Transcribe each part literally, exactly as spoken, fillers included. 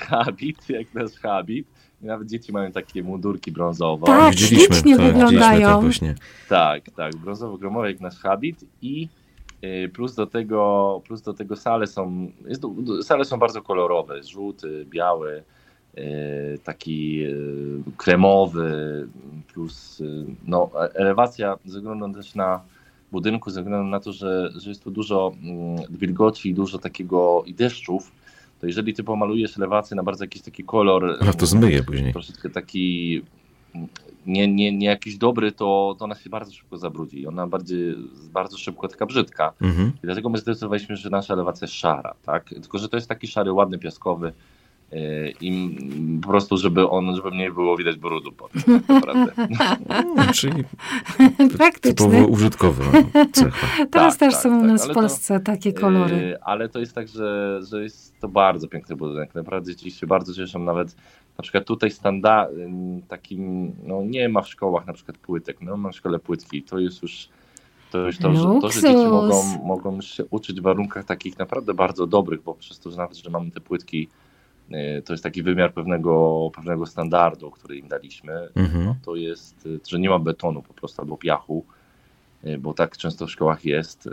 habit, jak nasz habit. I nawet dzieci mają takie mundurki brązowe. Tak, widzieliśmy, ślicznie tak, wyglądają. Właśnie. Tak, tak, brązowo-gromowe jak nasz habit i plus do tego, plus do tego sale są, jest, sale są bardzo kolorowe, żółty, biały, taki kremowy, plus no, elewacja ze względu też na budynku, ze względu na to, że, że jest tu dużo wilgoci i dużo takiego i deszczów, to jeżeli ty pomalujesz elewację na bardzo jakiś taki kolor, a to zmyje później. Troszeczkę taki nie, nie, nie jakiś dobry, to, to ona się bardzo szybko zabrudzi. Ona bardziej, bardzo szybko taka brzydka. Mhm. I dlatego my zdecydowaliśmy, że nasza elewacja jest szara, tak? Tylko że to jest taki szary, ładny, piaskowy i po prostu, żeby on, żeby nie było widać brudu potem, tak naprawdę. No, czyli typowo użytkowa cecha. Teraz tak, też tak, są u tak, nas w Polsce to, takie kolory. Yy, ale to jest tak, że, że jest to bardzo piękny budynek. Naprawdę dzieci się bardzo cieszą. Nawet na przykład tutaj standard takim, no nie ma w szkołach na przykład płytek, no ma w szkole płytki. To jest już to, już to, że, to że dzieci mogą, mogą się uczyć w warunkach takich naprawdę bardzo dobrych, bo przez to, że nawet, że mamy te płytki, to jest taki wymiar pewnego, pewnego standardu, który im daliśmy. Mhm. No to jest, że nie ma betonu po prostu albo piachu, bo tak często w szkołach jest,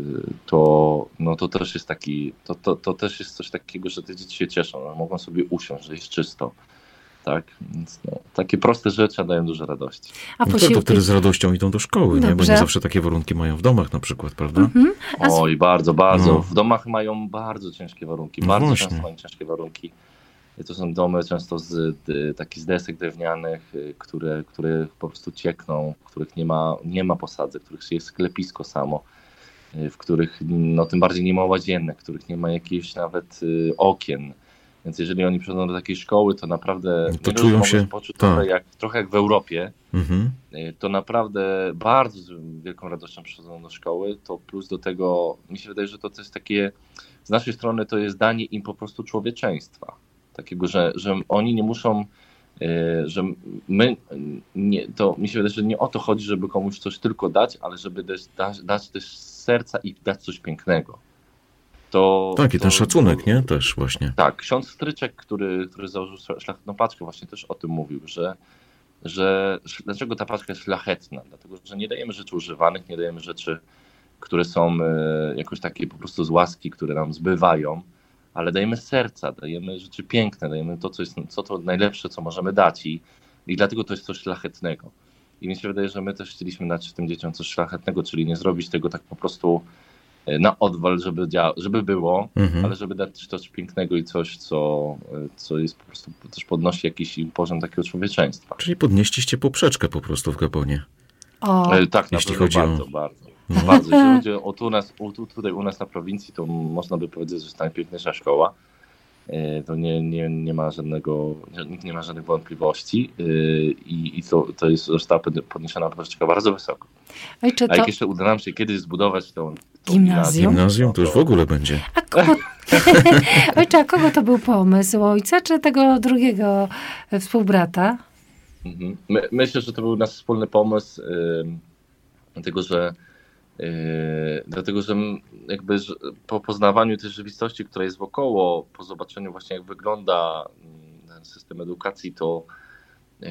to, no to też jest taki, to, to, to też jest coś takiego, że te dzieci się cieszą, no, mogą sobie usiąść, że jest czysto. Tak, więc no, takie proste rzeczy dają dużo radości. A posiłki... no to, to wtedy z radością idą do szkoły, nie? Bo nie zawsze takie warunki mają w domach na przykład, prawda? Mhm. A... Oj, bardzo, bardzo. No. W domach mają bardzo ciężkie warunki, no bardzo właśnie. Często mają ciężkie warunki. To są domy często z, takie z desek drewnianych, które, które po prostu ciekną, w których nie ma, nie ma posadzek, w których jest sklepisko samo, w których no, tym bardziej nie ma łazienek, w których nie ma jakichś nawet okien. Więc jeżeli oni przychodzą do takiej szkoły, to naprawdę to czują się poczuć trochę jak, trochę jak w Europie. Mhm. To naprawdę bardzo z wielką radością przychodzą do szkoły. To plus do tego, mi się wydaje, że to jest takie, z naszej strony to jest danie im po prostu człowieczeństwa. Takiego, że, że oni nie muszą, że my, nie, to mi się wydaje, że nie o to chodzi, żeby komuś coś tylko dać, ale żeby dać, dać też z serca i dać coś pięknego. To, tak, i ten to, szacunek, to, nie? Też właśnie. Tak, ksiądz Stryczek, który, który założył Szlachetną Paczkę, właśnie też o tym mówił, że, że dlaczego ta paczka jest szlachetna? Dlatego, że nie dajemy rzeczy używanych, nie dajemy rzeczy, które są jakoś takie po prostu z łaski, które nam zbywają, ale dajemy serca, dajemy rzeczy piękne, dajemy to, co jest co to najlepsze, co możemy dać i, i dlatego to jest coś szlachetnego. I mi się wydaje, że my też chcieliśmy dać tym dzieciom coś szlachetnego, czyli nie zrobić tego tak po prostu na odwal, żeby, dzia- żeby było, mhm. ale żeby dać coś pięknego i coś, co, co jest po prostu też podnosi jakiś poziom takiego człowieczeństwa. Czyli podnieśliście poprzeczkę po prostu w Gabonie. O. Tak, jeśli na chodzi bardzo, o... bardzo. No. Bardzo. Jeśli chodzi o tu nas, o tu, tutaj u nas na prowincji, to można by powiedzieć, że jest najpiękniejsza szkoła. To nie, nie, nie ma żadnego, nikt nie ma żadnych wątpliwości i, i to, to jest, została podniesiona poprzeczka bardzo wysoko. Ojcze, to... A jak jeszcze uda nam się kiedyś zbudować tą, tą gimnazjum? Gimnazjum to już w ogóle będzie. A kogo... Ojcze, a kogo to był pomysł? Ojca czy tego drugiego współbrata? Mhm. My, myślę, że to był nasz wspólny pomysł, yy, dlatego że Yy, dlatego, że jakby po poznawaniu tej rzeczywistości, która jest wokoło, po zobaczeniu właśnie jak wygląda ten system edukacji, to yy,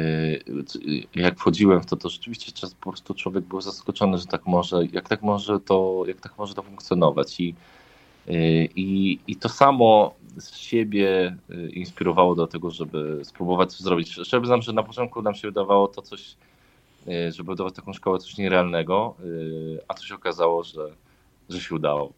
jak wchodziłem w to, to rzeczywiście czas po prostu człowiek był zaskoczony, że tak może, jak tak może to, jak tak może to funkcjonować. I, yy, i, i to samo z siebie inspirowało do tego, żeby spróbować coś zrobić. Szczerze przyznam, że na początku nam się wydawało to coś, żeby budować taką szkołę, coś nierealnego, a to się okazało, że, że się udało.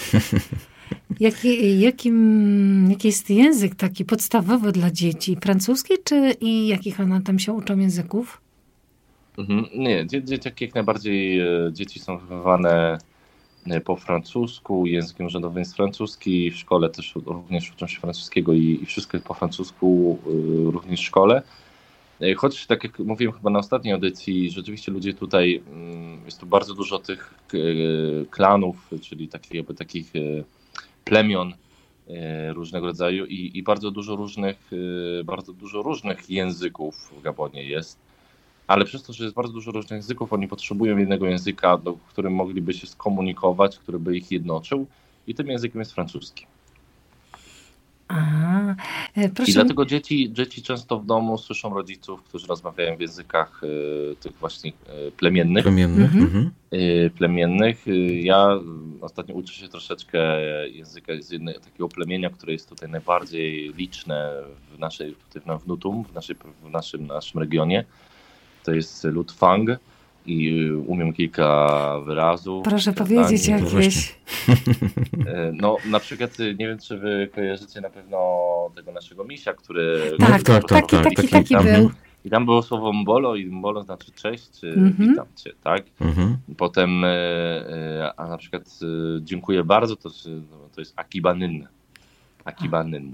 Jaki, jakim, jaki jest język taki podstawowy dla dzieci? Francuski czy i jakich one tam się uczą języków? Mhm. Nie, dzieciaki jak najbardziej, dzieci są wychowywane po francusku, językiem urzędowym jest francuski, w szkole też również uczą się francuskiego i, i wszystko jest po francusku również w szkole. Choć, tak jak mówiłem chyba na ostatniej audycji, rzeczywiście ludzie tutaj, jest tu bardzo dużo tych klanów, czyli takich, jakby takich plemion różnego rodzaju i, i bardzo dużo różnych, bardzo dużo różnych języków w Gabonie jest. Ale przez to, że jest bardzo dużo różnych języków, oni potrzebują jednego języka, do którym mogliby się skomunikować, który by ich jednoczył i tym językiem jest francuski. A, proszę... I dlatego dzieci, dzieci często w domu słyszą rodziców, którzy rozmawiają w językach y, tych właśnie y, plemiennych. Plemiennych. Mhm. Y, plemiennych. Y, ja ostatnio uczę się troszeczkę języka z jednego takiego plemienia, które jest tutaj najbardziej liczne w naszej, tutaj w Nutum, w, naszej, w naszym, naszym regionie. To jest lud Fang. I umiem kilka wyrazów. Proszę powiedzieć tak, jakieś. No na przykład, nie wiem, czy wy kojarzycie na pewno tego naszego misia, który... Tak, tak, tak, taki, taki, taki, taki tam, był. I tam było słowo mbolo i mbolo znaczy cześć, czy mm-hmm. witam cię, tak? Mm-hmm. Potem, a na przykład dziękuję bardzo, to, to jest akibanyn. Akibanyn.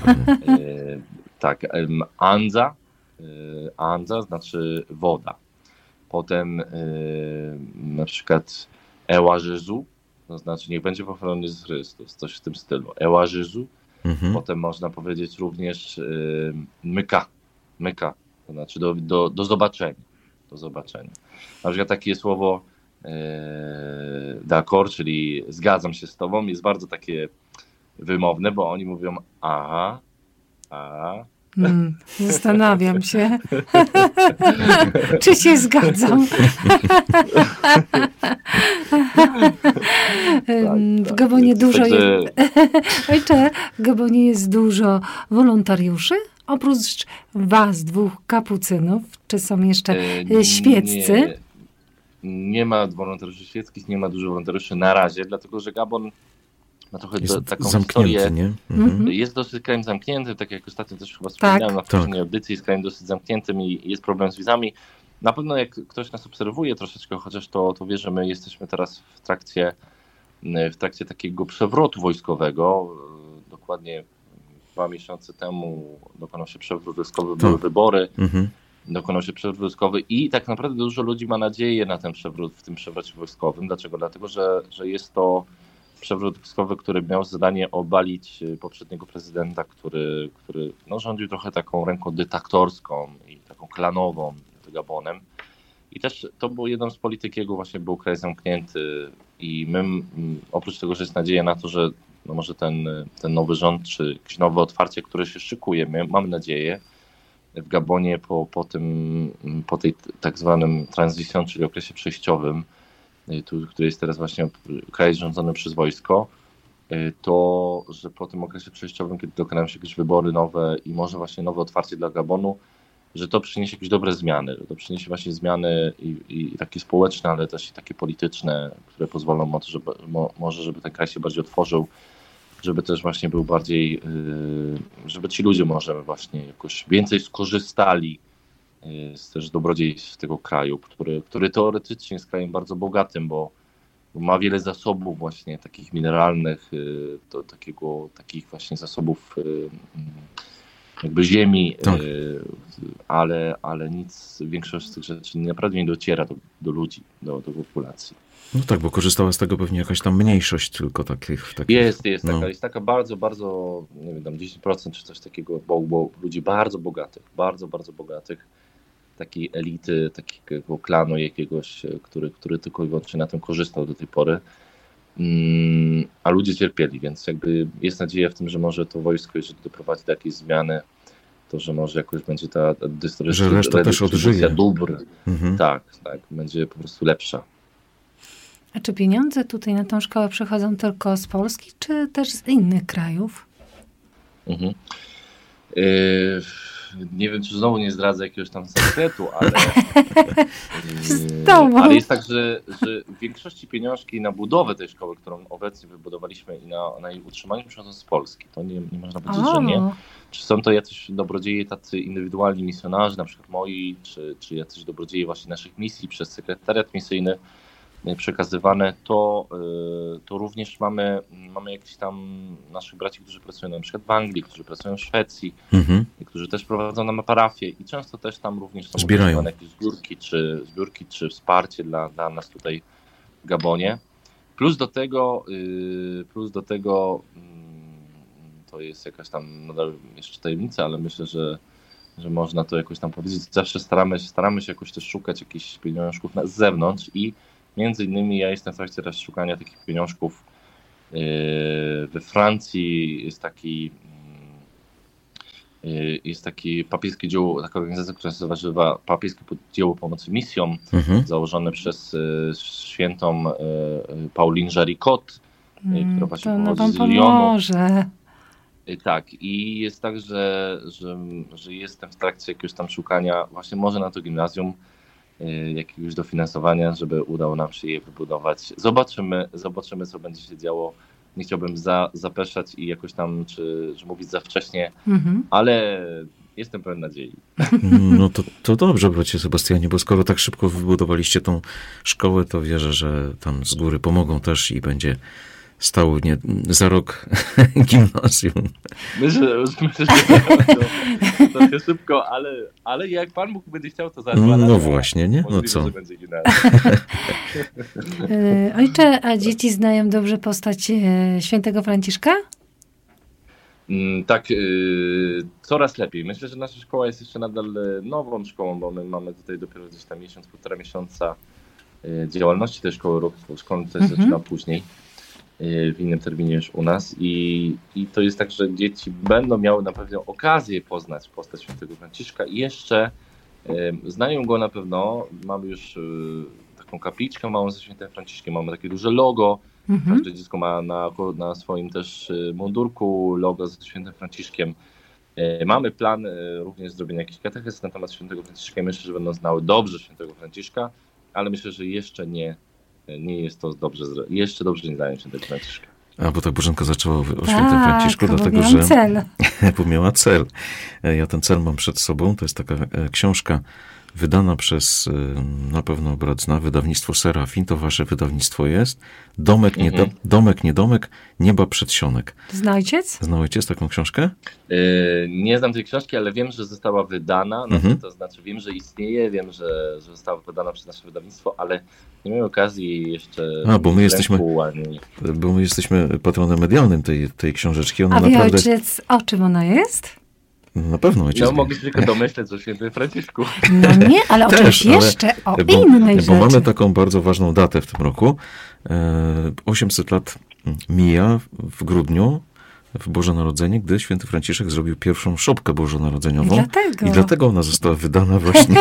Tak, anza, anza znaczy woda. Potem yy, na przykład Eła Jezu, to znaczy niech będzie pochwalony Jezus Chrystus, coś w tym stylu. Eła Jezu. Mhm. Potem można powiedzieć również yy, myka, myka, to znaczy do, do, do zobaczenia. Do zobaczenia. Na przykład takie słowo yy, d'accord, czyli zgadzam się z tobą, jest bardzo takie wymowne, bo oni mówią aha, a. Hmm, zastanawiam się, czy się zgadzam. W Gabonie dużo jest... Ojcze, w Gabonie jest dużo wolontariuszy? Oprócz was, dwóch kapucynów, czy są jeszcze świeccy? Nie, nie ma wolontariuszy świeckich, nie ma dużo wolontariuszy na razie, dlatego że Gabon ma trochę jest do, taką zamknięty, historię. Nie? Mhm. Jest dosyć krajem zamknięty, tak jak ostatnio też chyba wspomniałem tak. na poprzedniej audycji, jest krajem dosyć zamkniętym i jest problem z wizami. Na pewno jak ktoś nas obserwuje troszeczkę, chociaż to, to wie, że my jesteśmy teraz w trakcie, w trakcie takiego przewrotu wojskowego. Dokładnie dwa miesiące temu dokonał się przewrót wojskowy, były wybory. Mhm. Dokonał się przewrót wojskowy i tak naprawdę dużo ludzi ma nadzieję na ten przewrót w tym przewrocie wojskowym. Dlaczego? Dlatego, że, że jest to przewrót wojskowy, który miał zadanie obalić poprzedniego prezydenta, który, który no, rządził trochę taką ręką dyktatorską i taką klanową Gabonem. I też to było jedną z polityk jego, właśnie był kraj zamknięty i my oprócz tego, że jest nadzieja na to, że no może ten, ten nowy rząd, czy jakieś nowe otwarcie, które się szykuje, my mamy nadzieję w Gabonie po, po tym, po tej tak zwanym transition, czyli okresie przejściowym, tu, który jest teraz właśnie kraj rządzony przez wojsko, to, że po tym okresie przejściowym, kiedy dokonają się jakieś wybory nowe i może właśnie nowe otwarcie dla Gabonu, że to przyniesie jakieś dobre zmiany, że to przyniesie właśnie zmiany i, i takie społeczne, ale też i takie polityczne, które pozwolą na to, żeby, mo, może żeby ten kraj się bardziej otworzył, żeby też właśnie był bardziej, yy, żeby ci ludzie może właśnie jakoś więcej skorzystali z też dobrodziejstw tego kraju, który, który teoretycznie jest krajem bardzo bogatym, bo ma wiele zasobów właśnie takich mineralnych, to, takiego, takich właśnie zasobów jakby ziemi, tak. ale, ale nic, większość z tych rzeczy naprawdę nie dociera do, do ludzi, do, do populacji. No tak, bo korzystała z tego pewnie jakaś tam mniejszość tylko takich... takich jest, jest, no. taka, jest taka bardzo, bardzo, nie wiem, tam dziesięć procent czy coś takiego, bo, bo ludzi bardzo bogatych, bardzo, bardzo bogatych, takiej elity, takiego klanu jakiegoś, który, który tylko i wyłącznie na tym korzystał do tej pory, mm, a ludzie cierpieli, więc jakby jest nadzieja w tym, że może to wojsko, jeżeli doprowadzi do jakiejś zmiany, to że może jakoś będzie ta dystrybucja, że reszta też odżyje. Dóbr, mhm. tak, tak, będzie po prostu lepsza. A czy pieniądze tutaj na tą szkołę przychodzą tylko z Polski, czy też z innych krajów? Mhm. Yy... Nie wiem, czy znowu nie zdradzę jakiegoś tam sekretu, ale, ale jest tak, że, że w większości pieniążki na budowę tej szkoły, którą obecnie wybudowaliśmy i na, na jej utrzymanie przychodzą z Polski. To nie, nie można powiedzieć, o. że nie. Czy są to jacyś dobrodzieje, tacy indywidualni misjonarze, na przykład moi, czy, czy jacyś dobrodzieje właśnie naszych misji przez sekretariat misyjny przekazywane, to, to również mamy, mamy jakichś tam naszych braci, którzy pracują na przykład w Anglii, którzy pracują w Szwecji, mhm. i którzy też prowadzą nam parafię i często też tam również są zbierają jakieś zbiórki czy, zbiórki czy wsparcie dla, dla nas tutaj w Gabonie. Plus do tego, plus do tego to jest jakaś tam nadal jeszcze tajemnica, ale myślę, że że można to jakoś tam powiedzieć. Zawsze staramy, staramy się jakoś też szukać jakichś pieniążków na, z zewnątrz i między innymi ja jestem w trakcie teraz szukania takich pieniążków. We Francji jest taki Jest taki papieski dzieło, taka organizacja, która się nazywa Papieskie Dzieło Pomocy Misjom, mhm. założone przez świętą Pauline Jaricot, mm, która właśnie pochodzi z Lyonu. Tak, i jest tak, że, że, że jestem w trakcie jakiegoś tam szukania właśnie może na to gimnazjum jakiegoś dofinansowania, żeby udało nam się je wybudować. Zobaczymy, zobaczymy co będzie się działo. Nie chciałbym za, zapeszać i jakoś tam, czy, czy mówić za wcześnie, mhm. ale jestem pełen nadziei. No to, to dobrze, bracie Sebastianie, bo skoro tak szybko wybudowaliście tą szkołę, to wierzę, że tam z góry pomogą też i będzie stało nie, za rok gimnazjum. Myślę, myślę że to trochę szybko, ale, ale jak Pan Bóg będzie chciał, to za dwa No lata, właśnie, nie? No co? Ojcze, a dzieci znają dobrze postać świętego Franciszka? Tak, coraz lepiej. Myślę, że nasza szkoła jest jeszcze nadal nową szkołą, bo my mamy tutaj dopiero gdzieś tam miesiąc, półtora miesiąca działalności tej szkoły, rok szkolny też mhm. zaczyna później. W innym terminie już u nas i, i to jest tak, że dzieci będą miały na pewno okazję poznać postać świętego Franciszka i jeszcze y, znają go na pewno. Mamy już y, taką kapliczkę małą ze świętym Franciszkiem, mamy takie duże logo, mhm. każde dziecko ma na, na swoim też mundurku logo ze świętym Franciszkiem. Y, mamy plan y, również zrobienia jakichś katechez na temat świętego Franciszka i myślę, że będą znały dobrze świętego Franciszka, ale myślę, że jeszcze nie Nie jest to dobrze, jeszcze dobrze nie znają się tego Franciszka. A, bo tak Bożenka zaczęła o świętym tak, Franciszku, dlatego bo że... cel. bo miała cel. Ja ten cel mam przed sobą. To jest taka książka wydana przez, na pewno brat zna, wydawnictwo Serafin. To wasze wydawnictwo jest. Domek, nie, mhm. do, domek, nie domek, nieba przedsionek. Zna ojciec? Zna ojciec taką książkę? Yy, nie znam tej książki, ale wiem, że została wydana. No mhm. To znaczy wiem, że istnieje, wiem, że, że została wydana przez nasze wydawnictwo, ale nie miałem okazji jeszcze... A, bo my jesteśmy, ręku, ani... bo my jesteśmy patronem medialnym tej, tej książeczki. Ona A wie naprawdę... ojciec, o czym ona jest? Na pewno ojciec. No mogę się tylko domyśleć o świętym Franciszku. No nie, ale o czymś jeszcze, o bo, innej bo rzeczy. Bo mamy taką bardzo ważną datę w tym roku. osiemset lat mija w grudniu, w Boże Narodzenie, gdy święty Franciszek zrobił pierwszą szopkę bożonarodzeniową. I dlatego. I dlatego ona została wydana właśnie.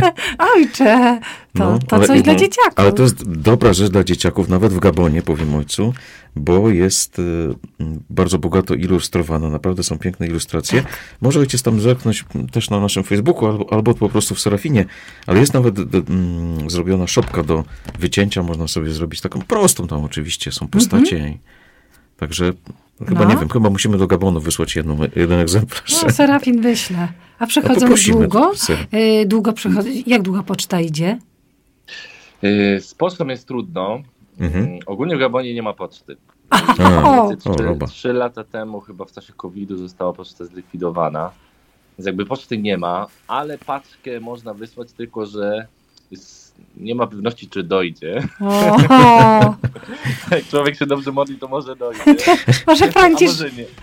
Ojcze, to, no, to ale, coś no, dla dzieciaków. Ale to jest dobra rzecz dla dzieciaków, nawet w Gabonie, powiem ojcu, bo jest y, bardzo bogato ilustrowana. Naprawdę są piękne ilustracje. Tak. Może ojciec tam zerknąć też na naszym Facebooku, albo, albo po prostu w Serafinie, ale jest nawet y, y, zrobiona szopka do wycięcia. Można sobie zrobić taką prostą, tam oczywiście są postacie. Mm-hmm. Także chyba no. nie wiem, chyba musimy do Gabonu wysłać jedną, jeden egzemplarz. No, Serafin wyśle. A przychodzą już długo? Yy, długo przychodzą. Jak długa poczta idzie? Yy, z pocztą jest trudno. Mhm. Yy, ogólnie w Gabonie nie ma poczty. Trzy lata temu, chyba w czasie kowida, została poczta zlikwidowana. Więc jakby poczty nie ma, ale paczkę można wysłać, tylko że jest, nie ma pewności, czy dojdzie. Jak człowiek się dobrze modli, to może dojdzie. Może Franciszek. może nie.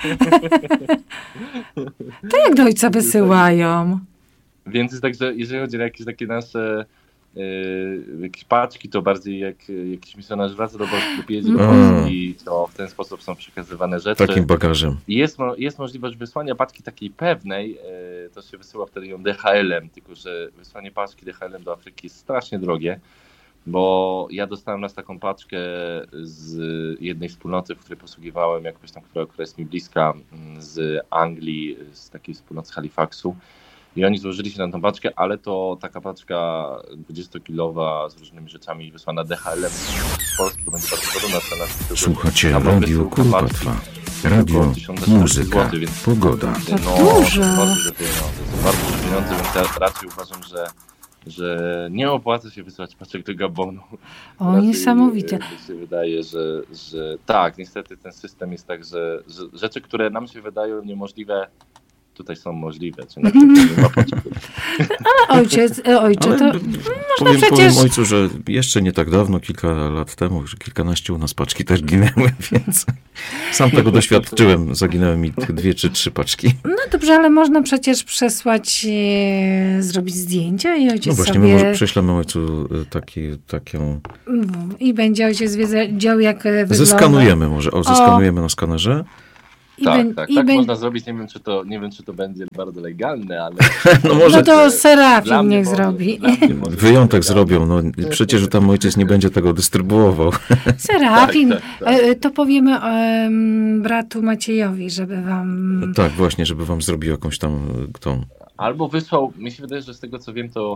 To jak do ojca wysyłają? Więc jest tak, że jeżeli chodzi o jakieś takie nasze yy, jakieś paczki, to bardziej jak jakiś misjonarz wraca do Polski lub jedzie do Polski, to w ten sposób są przekazywane rzeczy. Takim bagażem. I jest, jest możliwość wysłania paczki takiej pewnej, yy, to się wysyła wtedy ją D H L-em, tylko że wysłanie paczki D H L-em do Afryki jest strasznie drogie, bo ja dostałem raz taką paczkę z jednej wspólnoty, w której posługiwałem, jakoś tam, która, która jest mi bliska, z Anglii, z takiej wspólnoty z Halifaxu. I oni złożyli się na tą paczkę, ale to taka paczka dwudziestokilowa z różnymi rzeczami wysłana D H L-em z Polski, to będzie bardzo podobna cena. Słuchacie Radio Kuropatwa. Radio, muzyka, zł, więc, pogoda. No, dużo. To bardzo duże pieniądze, więc ja raczej uważam, że że nie opłaca się wysłać paczek do Gabonu. O, raczej, niesamowicie. Mi się wydaje, że, że tak, niestety ten system jest tak, że, że rzeczy, które nam się wydają niemożliwe, tutaj są możliwe. Czy na przykład nie ma poczty. Ale ojciec, ojcze, to Ale, można powiem, przecież... powiem ojcu, że jeszcze nie tak dawno, kilka lat temu, że kilkanaście u nas paczki też ginęły, więc sam tego doświadczyłem. Zaginęły mi dwie czy trzy paczki. No dobrze, ale można przecież przesłać, e, zrobić zdjęcia i ojciec No właśnie, sobie... my może prześlemy ojcu taki, taką... I będzie wiedział, jak wygląda. Zeskanujemy może, o, zeskanujemy o. na skanerze. I tak, ben, tak, i tak ben... można zrobić. Nie wiem, czy to, nie wiem, czy to będzie bardzo legalne, ale... No może... No to Serafin niech może, zrobi. może Wyjątek zrobią. No, przecież tam ojciec nie będzie tego dystrybuował. Serafin, tak, tak, tak. To powiemy um, bratu Maciejowi, żeby wam... Tak, właśnie, żeby wam zrobił jakąś tam tą... Albo wysłał, mi się wydaje, że z tego co wiem, to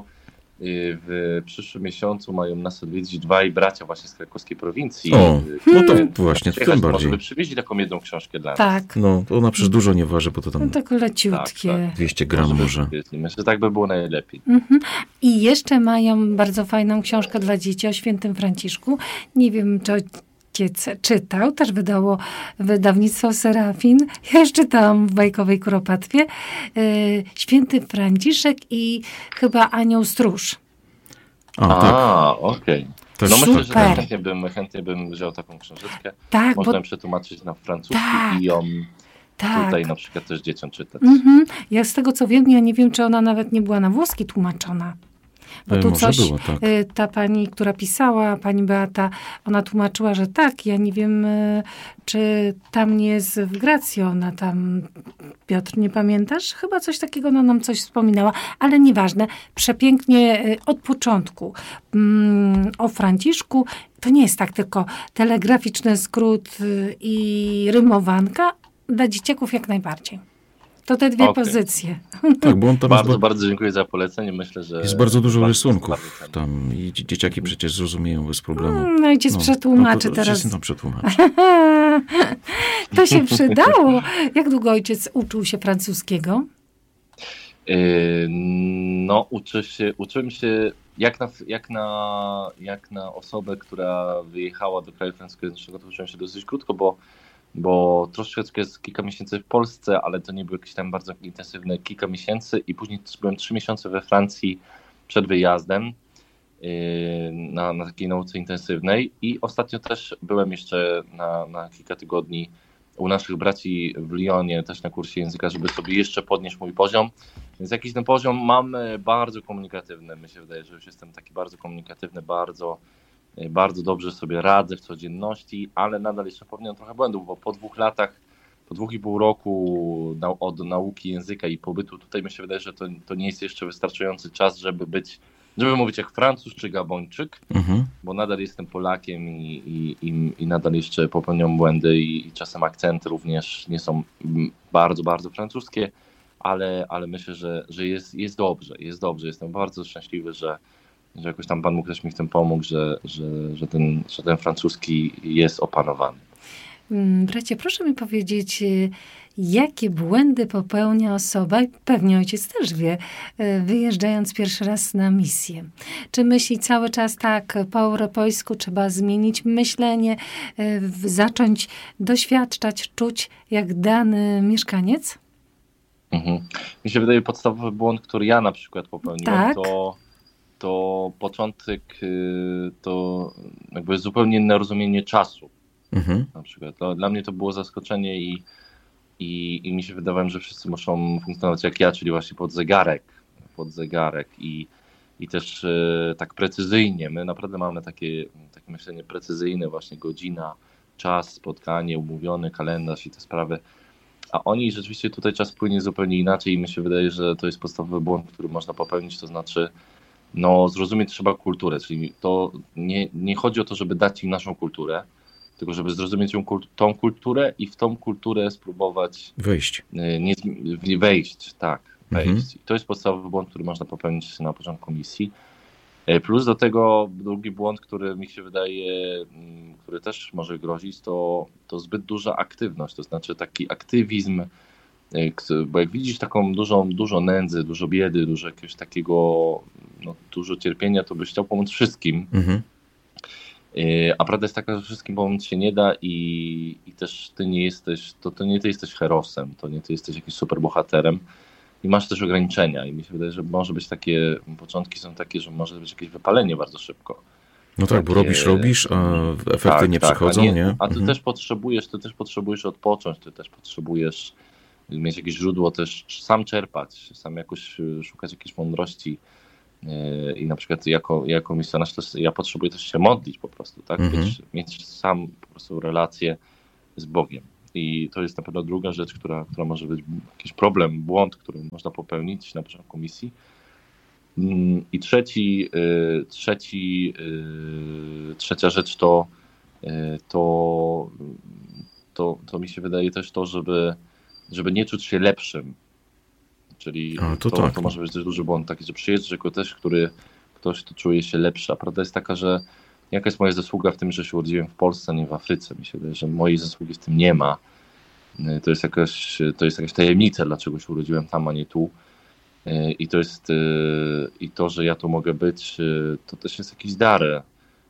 w przyszłym miesiącu mają nas odwiedzić dwaj bracia właśnie z krakowskiej prowincji. O, no to właśnie, tym bardziej. Może by przywieźli taką jedną książkę dla nas. Tak. No, to ona przecież dużo nie waży, bo to tam... No tak leciutkie. Tak, tak. dwieście gram może. Myślę, że tak by było najlepiej. Mhm. I jeszcze mają bardzo fajną książkę dla dzieci o świętym Franciszku. Nie wiem, czy ojciec czytał, też wydało wydawnictwo Serafin. Ja już czytałam w bajkowej Kuropatwie. Święty Franciszek i chyba Anioł Stróż. A, tak. A, okej. Okay. No myślę, że tak, chętnie bym, chętnie bym wziął taką książeczkę. Tak, Można bo... ją przetłumaczyć na francuski tak, i ją tak. tutaj na przykład też dzieciom czytać. Mhm. Ja z tego co wiem, ja nie wiem, czy ona nawet nie była na włoski tłumaczona. Bo tu Może coś, było, tak. ta pani, która pisała, pani Beata, ona tłumaczyła, że tak, ja nie wiem, czy tam nie jest w Gracji, ona tam, Piotr, nie pamiętasz? Chyba coś takiego, ona nam coś wspominała, ale nieważne, przepięknie od początku mm, o Franciszku, to nie jest tak tylko telegraficzny skrót i rymowanka, dla dzieciaków jak najbardziej. To te dwie okay. pozycje. Tak, bo on tam bardzo, jest... bardzo dziękuję za polecenie. Myślę, że... Jest bardzo dużo bardzo rysunków tam i dzieciaki przecież zrozumieją bez problemu. No i cię no, przetłumaczy no to, teraz. To przetłumaczy. To się przydało. Jak długo ojciec uczył się francuskiego? Yy, no, uczy się, uczyłem się jak na, jak, na, jak na osobę, która wyjechała do kraju francuskojęzycznego, to uczyłem się dosyć krótko, bo bo troszeczkę jest kilka miesięcy w Polsce, ale to nie było jakieś tam bardzo intensywne kilka miesięcy i później byłem trzy miesiące we Francji przed wyjazdem yy, na, na takiej nauce intensywnej i ostatnio też byłem jeszcze na, na kilka tygodni u naszych braci w Lyonie, też na kursie języka, żeby sobie jeszcze podnieść mój poziom. Więc jakiś ten poziom mam bardzo komunikatywny, mi się wydaje, że już jestem taki bardzo komunikatywny, bardzo Bardzo dobrze sobie radzę w codzienności, ale nadal jeszcze popełniam trochę błędów, bo po dwóch latach, po dwóch i pół roku nau- od nauki języka i pobytu tutaj mi się wydaje, że to, to nie jest jeszcze wystarczający czas, żeby być, żeby mówić jak Francuz czy Gabończyk, mhm. bo nadal jestem Polakiem i, i, i, i nadal jeszcze popełniam błędy i, i czasem akcenty również nie są bardzo, bardzo francuskie, ale, ale myślę, że, że jest, jest dobrze, jest dobrze. Jestem bardzo szczęśliwy, że że jakoś tam Pan Bóg też mi w tym pomógł, że, że, że, ten, że ten francuski jest opanowany. Bracie, proszę mi powiedzieć, jakie błędy popełnia osoba, i pewnie ojciec też wie, wyjeżdżając pierwszy raz na misję. Czy myśli cały czas tak po europejsku, trzeba zmienić myślenie, zacząć doświadczać, czuć jak dany mieszkaniec? Mhm. Mi się wydaje, podstawowy błąd, który ja na przykład popełniłem, tak. to to początek to jakby zupełnie inne rozumienie czasu. Mhm. Na przykład. Dla mnie to było zaskoczenie i, i, i mi się wydawało, że wszyscy muszą funkcjonować jak ja, czyli właśnie pod zegarek. Pod zegarek i, i też tak precyzyjnie. My naprawdę mamy takie, takie myślenie precyzyjne, właśnie godzina, czas, spotkanie, umówiony kalendarz i te sprawy. A oni rzeczywiście tutaj czas płynie zupełnie inaczej i mi się wydaje, że to jest podstawowy błąd, który można popełnić, to znaczy no zrozumieć trzeba kulturę, czyli to nie, nie chodzi o to, żeby dać im naszą kulturę, tylko żeby zrozumieć ją, tą kulturę i w tą kulturę spróbować wejść. Nie, wejść, tak, wejść. Mhm. I to jest podstawowy błąd, który można popełnić na początku misji. Plus do tego drugi błąd, który mi się wydaje, który też może grozić, to, to zbyt duża aktywność, to znaczy taki aktywizm, bo jak widzisz taką dużą, dużo nędzy, dużo biedy, dużo jakiegoś takiego, no, dużo cierpienia, to byś chciał pomóc wszystkim. Mhm. A prawda jest taka, że wszystkim pomóc się nie da i, i też ty nie jesteś, to, to nie ty jesteś herosem, to nie ty jesteś jakimś superbohaterem i masz też ograniczenia i mi się wydaje, że może być takie, początki są takie, że może być jakieś wypalenie bardzo szybko. No tak, takie, bo robisz, robisz, a efekty tak, nie tak, przychodzą, a nie? nie? A ty mhm. też potrzebujesz, ty też potrzebujesz odpocząć, ty też potrzebujesz mieć jakieś źródło, też sam czerpać, sam jakoś szukać jakiejś mądrości i na przykład jako, jako misjonarz też ja potrzebuję też się modlić po prostu, tak? Mhm. Być, mieć sam po prostu relację z Bogiem. i to jest na pewno druga rzecz, która, która może być jakiś problem, błąd, który można popełnić na początku misji. I trzeci, trzeci, trzecia rzecz to, to, to, to mi się wydaje też to, żeby, żeby nie czuć się lepszym. Czyli A, to, to, tak. to może być też duży błąd taki, że przyjeżdżasz jako też, który ktoś, kto czuje się lepszy. A prawda jest taka, że jaka jest moja zasługa w tym, że się urodziłem w Polsce, a nie w Afryce. Mi się wydaje, że mojej zasługi w tym nie ma. To jest jakaś, to jest jakaś tajemnica, dlaczego się urodziłem tam, a nie tu. I to jest, i to, że ja tu mogę być, to też jest jakiś dar.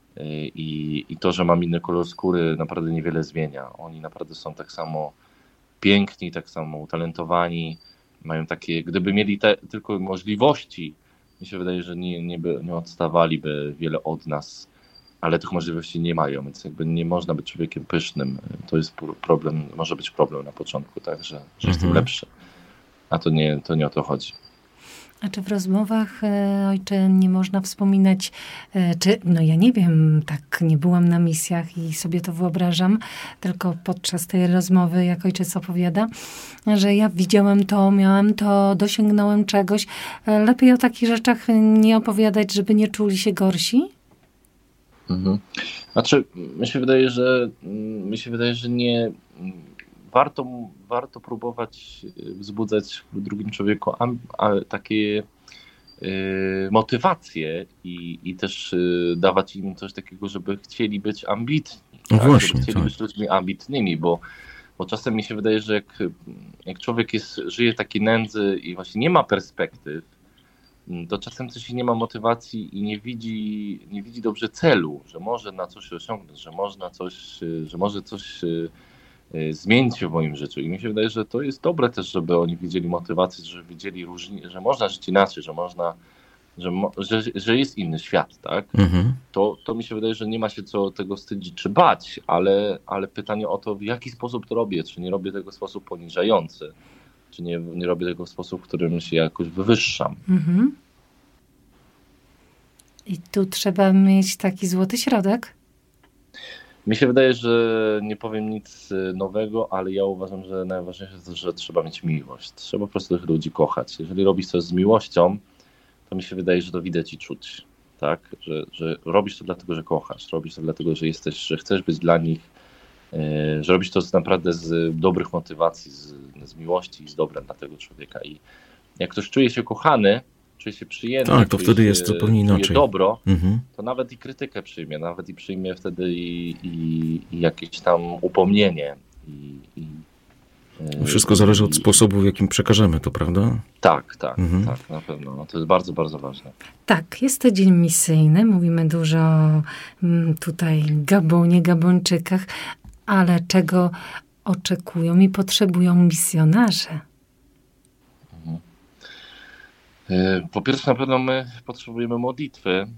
I, i to, że mam inny kolor skóry, naprawdę niewiele zmienia. Oni naprawdę są tak samo piękni, tak samo utalentowani. Mają takie, gdyby mieli te, tylko możliwości, mi się wydaje, że nie, nie, by, nie odstawaliby wiele od nas, ale tych możliwości nie mają, więc jakby nie można być człowiekiem pysznym. To jest problem, może być problem na początku, tak, że, że jestem Mhm. lepszy. A to nie, to nie o to chodzi. A czy w rozmowach, ojcze, nie można wspominać, czy, no ja nie wiem, tak, nie byłam na misjach i sobie to wyobrażam, tylko podczas tej rozmowy, jak ojciec opowiada, że ja widziałem to, miałem to, dosięgnąłem czegoś. Lepiej o takich rzeczach nie opowiadać, żeby nie czuli się gorsi? Mhm. Znaczy, mi się wydaje, że mi się wydaje, że nie warto, warto próbować wzbudzać w drugim człowieku am, a, takie y, motywacje i, i też y, dawać im coś takiego, żeby chcieli być ambitni. No Tak? właśnie, Żeby chcieli tak. być ludźmi ambitnymi, bo, bo czasem mi się wydaje, że jak, jak człowiek jest, żyje w takiej nędzy i właśnie nie ma perspektyw, to czasem też nie ma motywacji i nie widzi, nie widzi dobrze celu, że może na coś osiągnąć, że można coś, że może coś zmienić się w moim życiu. I mi się wydaje, że to jest dobre też, żeby oni widzieli motywację, że widzieli różni, że można żyć inaczej, że można, że, że, że jest inny świat, tak? Mhm. To, to mi się wydaje, że nie ma się co tego wstydzić czy bać, ale, ale pytanie o to, w jaki sposób to robię, czy nie robię tego w sposób poniżający, czy nie, nie robię tego w sposób, w którym się jakoś wywyższam. Mhm. I tu trzeba mieć taki złoty środek? Mi się wydaje, że nie powiem nic nowego, ale ja uważam, że najważniejsze jest to, że trzeba mieć miłość. Trzeba po prostu tych ludzi kochać. Jeżeli robisz coś z miłością, to mi się wydaje, że to widać i czuć. Tak? Że, że robisz to dlatego, że kochasz. Robisz to dlatego, że jesteś, że chcesz być dla nich, yy, że robisz to naprawdę z dobrych motywacji, z, z miłości i z dobrem dla tego człowieka. I jak ktoś czuje się kochany, czuje się przyjemny, Tak, to czuje wtedy się, jest zupełnie inaczej. czuje dobro, Mhm. to nawet i krytykę przyjmie, nawet i przyjmie wtedy i, i, i jakieś tam upomnienie. I, i, Wszystko zależy od i, sposobu, w jakim przekażemy to, prawda? Tak, tak, Mhm. tak, na pewno. No, to jest bardzo, bardzo ważne. Tak, jest to dzień misyjny. Mówimy dużo o tutaj Gabonie, Gabończykach, ale czego oczekują i potrzebują misjonarze? Mhm. Po pierwsze, na pewno my potrzebujemy modlitwy,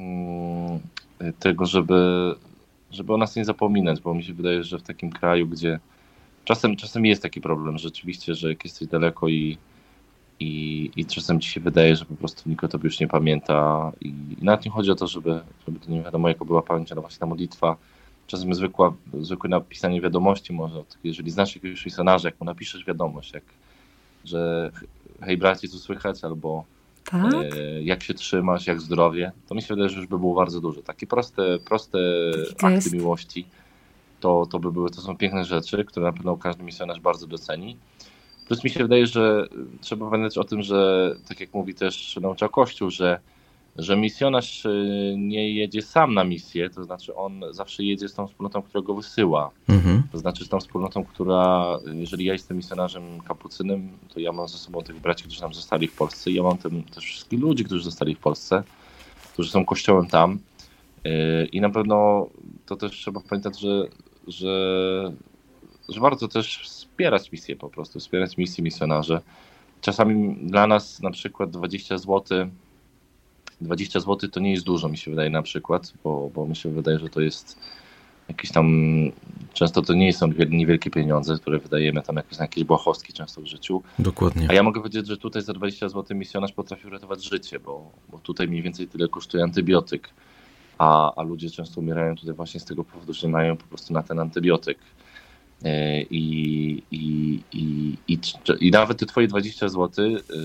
tego, żeby, żeby o nas nie zapominać, bo mi się wydaje, że w takim kraju, gdzie czasem, czasem jest taki problem rzeczywiście, że jak jesteś daleko i, i, i czasem ci się wydaje, że po prostu nikt o tobie już nie pamięta i, i nawet nie chodzi o to, żeby, żeby to nie wiadomo jaka była pamięć, ale właśnie ta modlitwa, czasem zwykła, zwykłe napisanie wiadomości może, jeżeli znasz jakiegoś misjonarza, jak mu napiszesz wiadomość, jak, że hej bracie, co słychać, albo Tak? e, jak się trzymasz, jak zdrowie, to mi się wydaje, że już by było bardzo dużo. Takie proste, proste Taki akty gest. miłości, to, to by były, to są piękne rzeczy, które na pewno każdy misjonarz bardzo doceni. Plus mi się wydaje, że trzeba pamiętać o tym, że tak jak mówi też naucza Kościół, że, że misjonarz nie jedzie sam na misję, to znaczy on zawsze jedzie z tą wspólnotą, która go wysyła. Mhm. To znaczy z tą wspólnotą, która, jeżeli ja jestem misjonarzem kapucynem, to ja mam ze sobą tych braci, którzy nam zostali w Polsce i ja mam tam też wszystkich ludzi, którzy zostali w Polsce, którzy są kościołem tam. I na pewno to też trzeba pamiętać, że, że, że warto też wspierać misję po prostu, wspierać misję misjonarze. Czasami dla nas na przykład dwadzieścia złotych, dwadzieścia złotych to nie jest dużo, mi się wydaje na przykład, bo, bo mi się wydaje, że to jest jakieś tam, często to nie są niewielkie pieniądze, które wydajemy tam jakieś, na jakieś błahostki często w życiu. Dokładnie. A ja mogę powiedzieć, że tutaj za dwadzieścia złotych misjonarz potrafi uratować życie, bo, bo tutaj mniej więcej tyle kosztuje antybiotyk, a, a ludzie często umierają tutaj właśnie z tego powodu, że mają po prostu na ten antybiotyk. I, i, i, i, i nawet te twoje dwadzieścia złotych